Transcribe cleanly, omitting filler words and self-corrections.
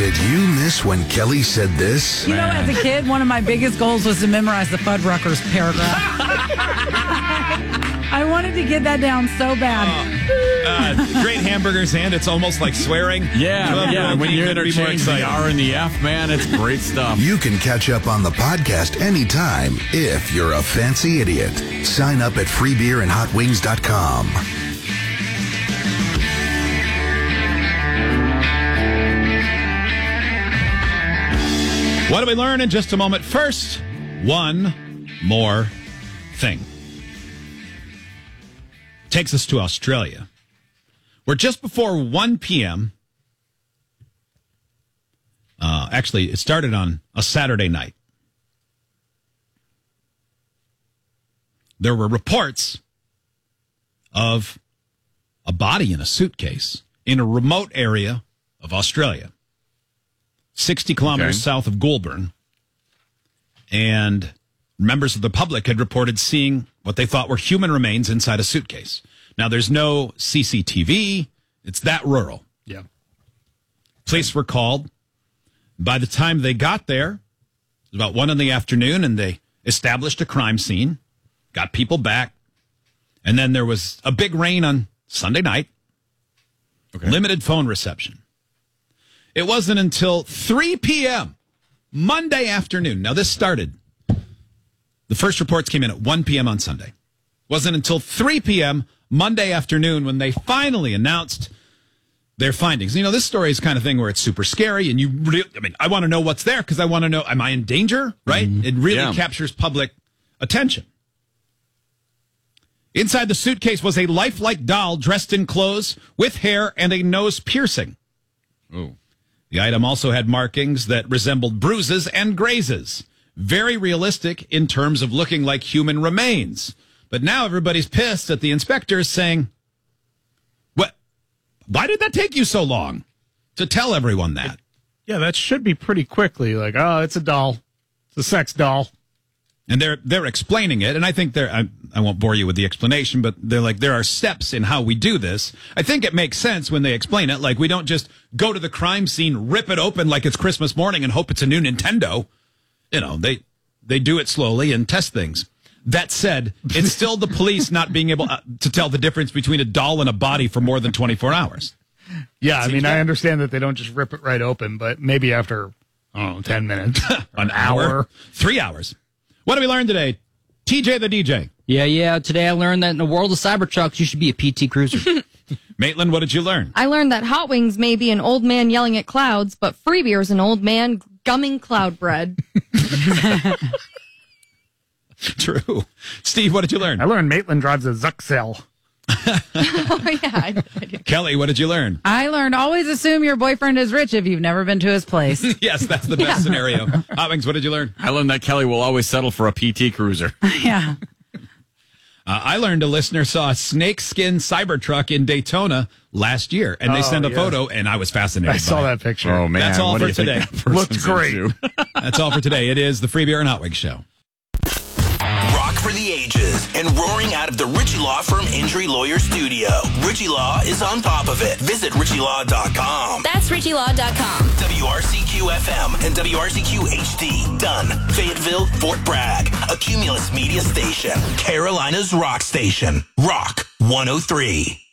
Did you miss when Kelly said this? You know, as a kid, one of my biggest goals was to memorize the Fuddruckers paragraph. I wanted to get that down so bad. Great hamburgers, and it's almost like swearing. Yeah. When you interchange the R and the F, man, it's great stuff. You can catch up on the podcast anytime if you're a fancy idiot. Sign up at freebeerandhotwings.com. What do we learn in just a moment? First, one more thing. Takes us to Australia, where just before 1 p.m., actually, it started on a Saturday night. There were reports of a body in a suitcase in a remote area of Australia, 60 kilometers south of Goulburn. And members of the public had reported seeing what they thought were human remains inside a suitcase. Now, there's no CCTV. It's that rural. Yeah. Police were called. By the time they got there, it was about 1 p.m, and they established a crime scene, got people back. And then there was a big rain on Sunday night. Limited phone reception. It wasn't until 3 p.m. Monday afternoon. Now, this started. The first reports came in at 1 p.m. on Sunday. Wasn't until 3 p.m. Monday afternoon when they finally announced their findings. You know, this story is the kind of thing where it's super scary, and I want to know what's there because I want to know, am I in danger? Right? Mm-hmm. It really captures public attention. Inside the suitcase was a lifelike doll dressed in clothes with hair and a nose piercing. Oh. The item also had markings that resembled bruises and grazes. Very realistic in terms of looking like human remains. But now everybody's pissed at the inspectors saying, "What? Why did that take you so long to tell everyone that?" Yeah, that should be pretty quickly. Like, oh, it's a doll. It's a sex doll. And they're explaining it, and I think I won't bore you with the explanation, but they're like, there are steps in how we do this. I think it makes sense when they explain it. Like, we don't just go to the crime scene, rip it open like it's Christmas morning, and hope it's a new Nintendo. You know, they do it slowly and test things. That said, it's still the police not being able to tell the difference between a doll and a body for more than 24 hours. Yeah, I mean, I understand that they don't just rip it right open, but maybe after, 10 minutes. An hour. 3 hours. What did we learn today? TJ the DJ. Yeah. Today I learned that in the world of Cybertrucks, you should be a PT Cruiser. Maitland, what did you learn? I learned that Hot Wings may be an old man yelling at clouds, but free beer is an old man gumming cloud bread. True. Steve, what did you learn? I learned Maitland drives a Zuxel. Oh, yeah. Kelly, what did you learn? I learned always assume your boyfriend is rich if you've never been to his place. Yes, that's the best scenario. Hot Wings, what did you learn? I learned that Kelly will always settle for a PT Cruiser. Yeah. I learned a listener saw a snakeskin Cybertruck in Daytona last year, and they sent a photo, and I was fascinated. I saw that picture. Oh, man. That's all for today. Looked great. That's all for today. It is the Free Beer and Hot Wings Show. Rock for the ages and roaring out of the Ritchie Law Firm Injury Lawyer Studio. Ritchie Law is on top of it. Visit RitchieLaw.com. That's RitchieLaw.com. WRCQ-FM and WRCQ-HD. Dunn, Fayetteville, Fort Bragg. A Cumulus Media Station. Carolina's Rock Station. Rock 103.